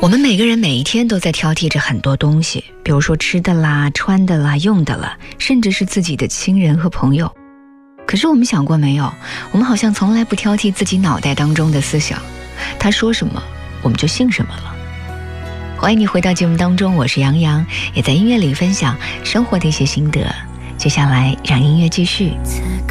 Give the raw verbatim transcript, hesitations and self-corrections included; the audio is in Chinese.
我们每个人每一天都在挑剔着很多东西，比如说吃的啦、穿的啦、用的啦，甚至是自己的亲人和朋友。可是我们想过没有，我们好像从来不挑剔自己脑袋当中的思想，他说什么我们就信什么了。欢迎你回到节目当中，我是杨洋，也在音乐里分享生活的一些心得。接下来让音乐继续。 此